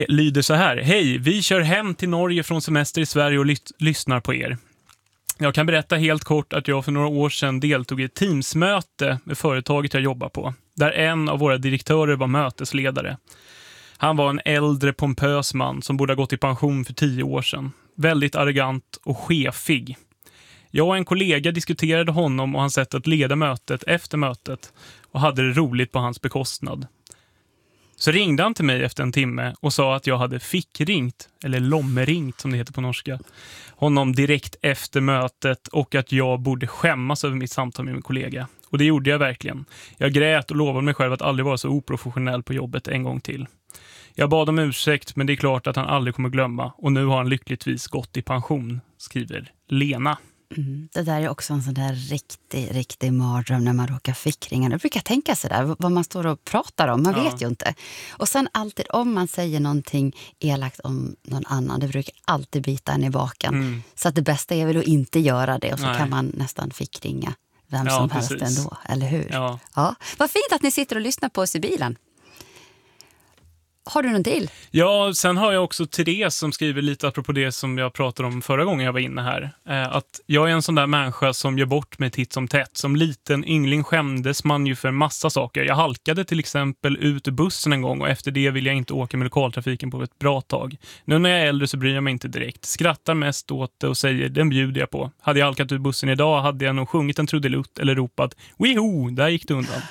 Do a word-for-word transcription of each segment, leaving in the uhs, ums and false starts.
lyder så här: hej, vi kör hem till Norge från semester i Sverige och lys- lyssnar på er. Jag kan berätta helt kort att jag för några år sedan deltog i ett teamsmöte med företaget jag jobbar på, där en av våra direktörer var mötesledare. Han var en äldre pompös man som borde ha gått i pension för tio år sedan. Väldigt arrogant och chefig. Jag och en kollega diskuterade honom och hans sätt att leda mötet efter mötet och hade det roligt på hans bekostnad. Så ringde han till mig efter en timme och sa att jag hade fickringt, eller lommeringt som det heter på norska, honom direkt efter mötet och att jag borde skämmas över mitt samtal med min kollega. Och det gjorde jag verkligen. Jag grät och lovade mig själv att aldrig vara så oprofessionell på jobbet en gång till. Jag bad om ursäkt, men det är klart att han aldrig kommer glömma. Och nu har han lyckligtvis gått i pension, skriver Lena. Mm, det där är också en sån där riktig, riktig mardröm när man råkar fickringa. Jag brukar tänka sig där, vad man står och pratar om. Man ja. vet ju inte. Och sen alltid om man säger någonting elakt om någon annan, det brukar alltid bita en i baken. Mm. Så att det bästa är väl att inte göra det. Och så Nej. kan man nästan fickringa vem ja, som helst ändå, eller hur? Ja. Ja. Vad fint att ni sitter och lyssnar på oss i bilen. Har du någon till? Ja, sen har jag också Therese som skriver lite apropå det som jag pratade om förra gången jag var inne här. Eh, att jag är en sån där människa som gör bort mig titt som tätt. Som liten yngling skämdes man ju för massa saker. Jag halkade till exempel ut ur bussen en gång och efter det vill jag inte åka med lokaltrafiken på ett bra tag. Nu när jag är äldre så bryr jag mig inte direkt. Skrattar mest åt det och säger, den bjuder jag på. Hade jag halkat ur bussen idag hade jag nog sjungit en trudelutt eller ropat, wiho, där gick det undan.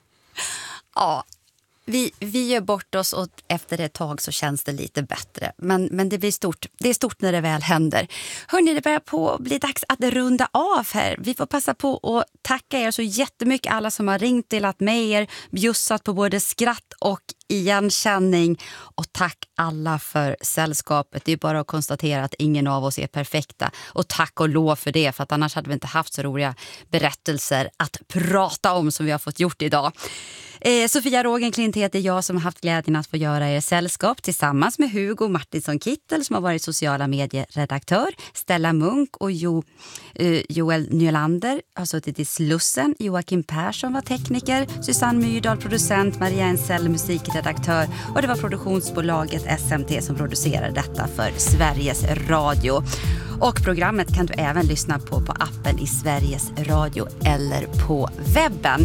Ja. Vi, vi gör bort oss och efter ett tag så känns det lite bättre. Men, men det blir stort. Det är stort när det väl händer. Hörrni, det börjar på bli dags att runda av här. Vi får passa på att tacka er så jättemycket alla som har ringt, delat med er, bjussat på både skratt och igenkänning. Och tack alla för sällskapet. Det är bara att konstatera att ingen av oss är perfekta. Och tack och lov för det, för att annars hade vi inte haft så roliga berättelser att prata om som vi har fått gjort idag. Eh, Sofia Rogenklint heter jag som har haft glädjen att få göra er sällskap tillsammans med Hugo Martinsson Kittel som har varit sociala medieredaktör, Stella Munk och jo, eh, Joel Nylander har suttit i Slussen, Joakim Persson var tekniker, Susanne Myrdal producent, Maria Ensell musikredaktör och det var produktionsbolaget S M T som producerade detta för Sveriges Radio. Och programmet kan du även lyssna på på appen i Sveriges Radio eller på webben.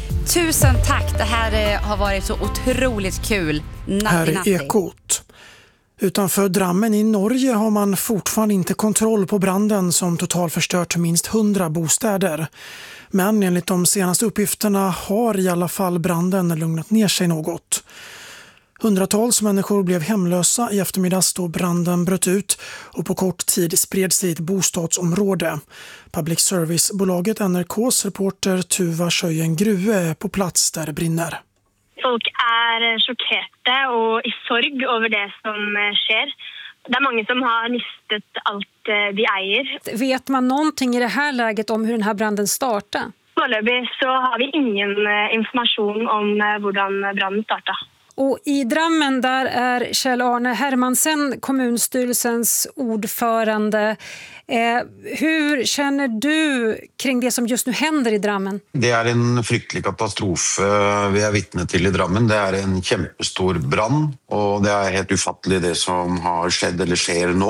Tusen tack, det här har varit så otroligt kul. Natti, här är natti. Ekot. Utanför Drammen i Norge har man fortfarande inte kontroll på branden som totalförstört minst hundra bostäder. Men enligt de senaste uppgifterna har i alla fall branden lugnat ner sig något. Hundratals människor blev hemlösa i eftermiddags då branden bröt ut och på kort tid spred sig i ett bostadsområde. Public service-bolaget N R K:s reporter Tuva Schöjen Grue är på plats där det brinner. Folk är chockerade och i sorg över det som sker. Det är många som har mistet allt de äger. Vet man någonting i det här läget om hur den här branden startade? Föreløpig så har vi ingen information om hur branden startade. Och i Drammen där är Kjell-Arne Hermansen, kommunstyrelsens ordförande. Eh, hur känner du kring det som just nu händer i Drammen? Det är en fruktig katastrof vi är vittne till i Drammen. Det är en jättestor brand och det är helt ufattligt det som har skett eller sker nu.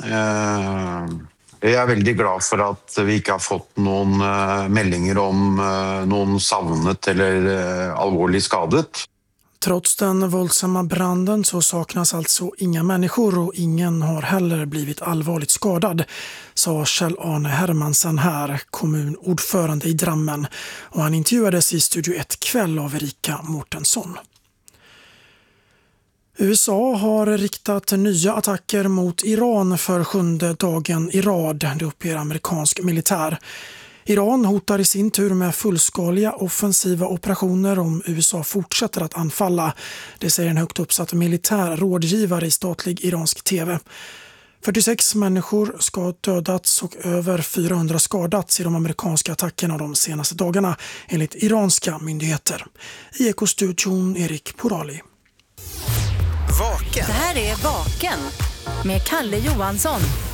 Eh... Jag är väldigt glad för att vi inte har fått någon meldingar om någon savnet eller allvarligt skadet. Trots den våldsamma branden så saknas alltså inga människor och ingen har heller blivit allvarligt skadad, sa Kjell-Arne Hermansen här, kommunordförande i Drammen. Och han intervjuades i Studio ett kväll av Erika Mårtensson. U S A har riktat nya attacker mot Iran för sjunde dagen i rad, det uppger amerikansk militär. Iran hotar i sin tur med fullskaliga offensiva operationer om U S A fortsätter att anfalla. Det säger en högt uppsatt militär rådgivare i statlig iransk tv. fyrtiosex människor ska ha dödats och över fyrahundra skadats i de amerikanska attackerna de senaste dagarna enligt iranska myndigheter. I Ekostudion Erik Porali. Vaken. Det här är Vaken med Kalle Johansson.